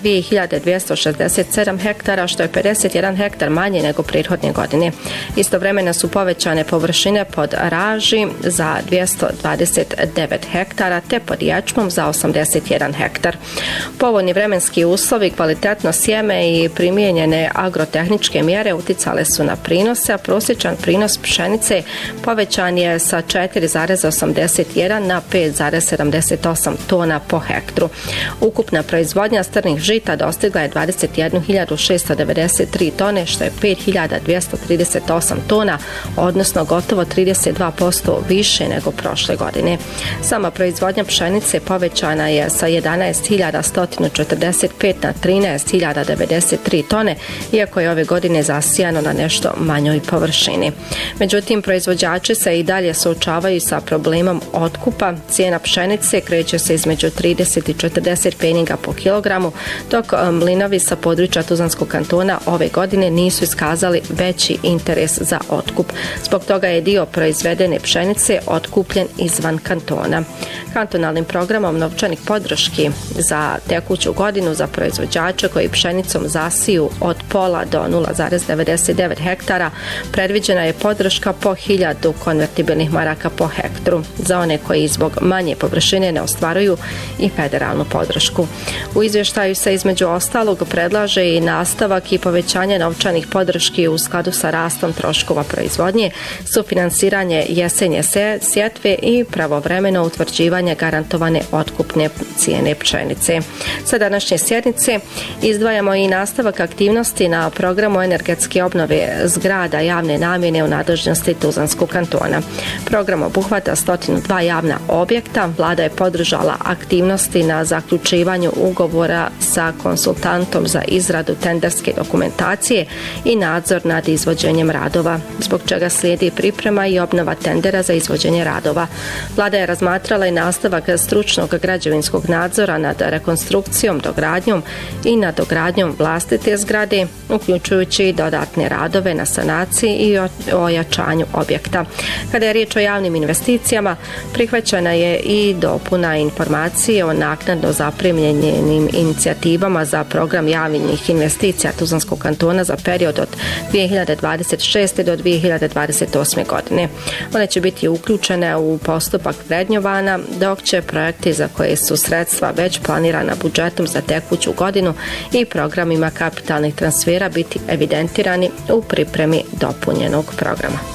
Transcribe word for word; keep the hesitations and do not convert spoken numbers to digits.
dvije hiljade dvjesto šezdeset sedam hektara, što je pedeset jedan hektar manje nego prethodne godine. Istovremeno su povećane površine pod raži za dvjesto dvadeset devet hektara te pod ječmom za osamdeset jedan hektar. Povoljni vremenski uslovi, kvalitetno sjeme i primijenjene agrotehničke mjere uticale su na prinose, a prosječan prinos pšenice povećan je sa četiri zarez osamdeset jedan na pet zarez sedamdeset osam tona po hektru. Ukupna proizvodnja strnih žita dostigla je dvadeset jednu hiljadu šesto devedeset tri tone, što je pet hiljada dvjesto trideset osam tona, odnosno gotovo trideset dva posto više nego prošle godine. Sama proizvodnja pšenice povećana je sa jedanaest hiljada sto četrdeset pet na trinaest hiljada devedeset tri tone, iako je ove godine zasijano na nešto manjoj površini. Međutim, proizvođači se i dalje suočavaju sa problemom otkupa. Cijena pšenice kreće se između trideset i četrdeset pfeniga po kilogramu, dok mlinovi sa područja Tuzlanskog kantona ove godine nisu iskazali veći interes za otkup. Zbog toga je dio proizvedene pšenice otkupljen izvan kantona. Kantonalnim programom novčanih podrški za tekuću godinu za proizvođače koji pšenicom zasiju od pola do nula zarez devedeset devet hektara predviđena je podrška po hiljadu konvertibilnih maraka po hektru. Za one koji zbog manje površine ne ostvaruju i federalnu podršku. U izvještaju se između ostalog predlaže i nastavak i povećanje novčanih podrški u skladu sa rastom troškova proizvodnje, sufinansiranje jesenje sjetve i pravovremeno utvrđivanje garantovane otkupne cijene pšenice. Sa današnje sjednice izdvajamo i nastavak aktivnosti na programu energetske obnove zgrada javne namjene u nadležnosti Tuzlanskog kantona. Program obuhvata sto dva javna objekta. Vlada je podržala aktivnosti na zaključivanju ugovora sa konsultantom za izradu tenderske dokumentacije i nadzor nad izvođenjem radova, zbog čega slijedi priprema i obnova tendera za izvođenje radova. Vlada je razmatrala i nastavak stručnog građevinskog nadzora nad rekonstrukcijom, dogradnjom i nadogradnjom vlastite zgrade, uključujući i dodatne radove na sanaciji i ojačanju objekta. Kada je riječ o javnim investicijama, prihvaćena je i dopuna informacije o naknadno zaprimljenim inicijativama za program javnih investicija Tuzlanskog kantona za period od dvije hiljade dvadeset šeste do dvije hiljade dvadeset osme godine. One će biti uključene u postupak vrednjovanja, dok će projekti za koje su sredstva već planirana budžetom za tekuću godinu i programima kapitalnih transfera biti evidentirani u pripremi dopunjenog programa.